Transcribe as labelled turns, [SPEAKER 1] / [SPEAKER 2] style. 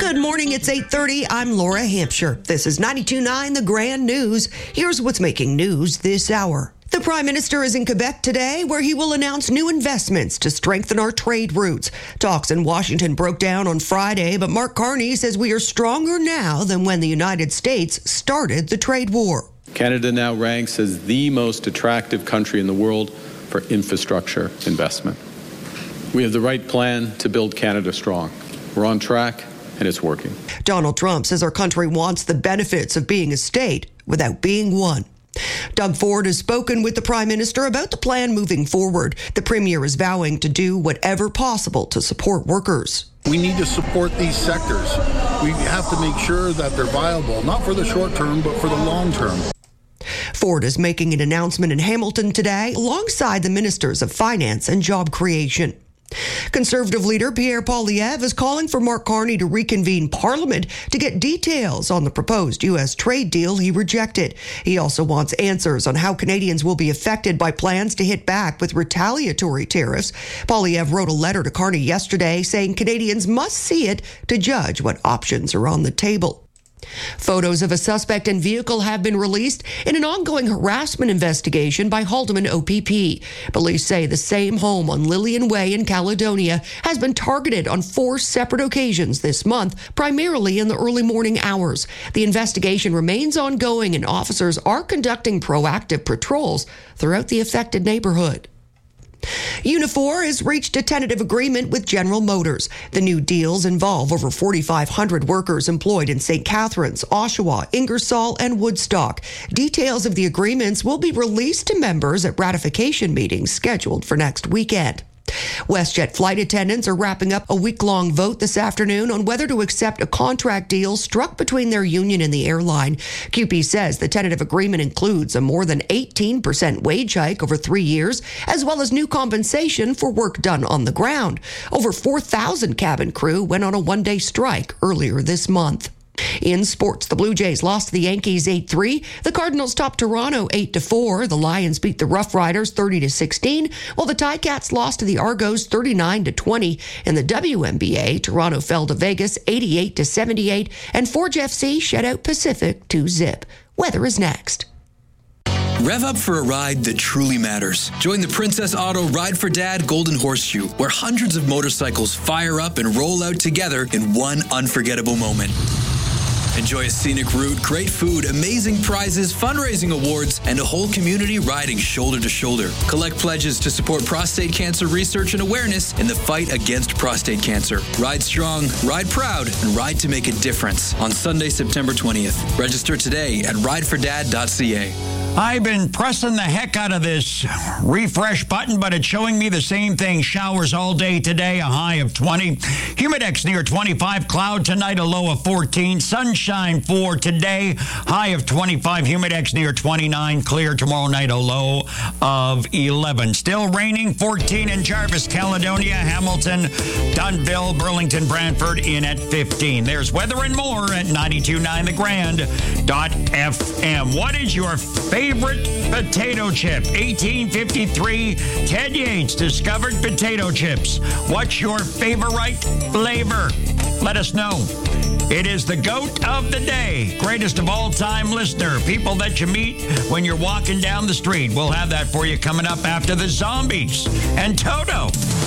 [SPEAKER 1] Good morning, it's 8:30. I'm Laura Hampshire. This is 92.9 The Grand News. Here's what's making news this hour. The Prime Minister is in Quebec today, where he will announce new investments to strengthen our trade routes. Talks in Washington broke down on Friday, but Mark Carney says we are stronger now than when the United States started the trade war.
[SPEAKER 2] Canada now ranks as the most attractive country in the world for infrastructure investment. We have the right plan to build Canada strong. We're on track, and it's working.
[SPEAKER 1] Donald Trump says our country wants the benefits of being a state without being one. Doug Ford has spoken with the Prime Minister about the plan moving forward. The Premier is vowing to do whatever possible to support workers.
[SPEAKER 3] We need to support these sectors. We have to make sure that they're viable, not for the short term, but for the long term.
[SPEAKER 1] Ford is making an announcement in Hamilton today alongside the Ministers of Finance and Job Creation. Conservative leader Pierre Poilievre is calling for Mark Carney to reconvene Parliament to get details on the proposed U.S. trade deal he rejected. He also wants answers on how Canadians will be affected by plans to hit back with retaliatory tariffs. Poilievre wrote a letter to Carney yesterday saying Canadians must see it to judge what options are on the table. Photos of a suspect and vehicle have been released in an ongoing harassment investigation by Haldimand OPP. Police say the same home on Lillian Way in Caledonia has been targeted on 4 separate occasions this month, primarily in the early morning hours. The investigation remains ongoing and officers are conducting proactive patrols throughout the affected neighborhood. Unifor has reached a tentative agreement with General Motors. The new deals involve over 4,500 workers employed in St. Catharines, Oshawa, Ingersoll, and Woodstock. Details of the agreements will be released to members at ratification meetings scheduled for next weekend. WestJet flight attendants are wrapping up a week-long vote this afternoon on whether to accept a contract deal struck between their union and the airline. CUPE says the tentative agreement includes a more than 18% wage hike over 3 years, as well as new compensation for work done on the ground. Over 4,000 cabin crew went on a one-day strike earlier this month. In sports, the Blue Jays lost to the Yankees 8-3. The Cardinals topped Toronto 8-4. The Lions beat the Rough Riders 30-16, while the Ticats lost to the Argos 39-20. In the WNBA, Toronto fell to Vegas 88-78, and Forge FC shut out Pacific 2-0. Weather is next.
[SPEAKER 4] Rev up for a ride that truly matters. Join the Princess Auto Ride for Dad Golden Horseshoe, where hundreds of motorcycles fire up and roll out together in one unforgettable moment. Enjoy a scenic route, great food, amazing prizes, fundraising awards, and a whole community riding shoulder to shoulder. Collect pledges to support prostate cancer research and awareness in the fight against prostate cancer. Ride strong, ride proud, and ride to make a difference on Sunday, September 20th. Register today at ridefordad.ca.
[SPEAKER 5] I've been pressing the heck out of this refresh button, but it's showing me the same thing. Showers all day today, a high of 20. Humidex near 25. Cloud tonight, a low of 14. Sunshine for today, high of 25. Humidex near 29. Clear tomorrow night, a low of 11. Still raining, 14 in Jarvis, Caledonia, Hamilton, Dunnville, Burlington, Brantford in at 15. There's weather and more at 92.9thegrand.fm. What is your favorite potato chip? 1853, Ted Yates discovered potato chips. What's your favorite flavor? Let us know. It is the GOAT of the day, greatest of all time listener, people that you meet when you're walking down the street. We'll have that for you coming up after the Zombies and Toto.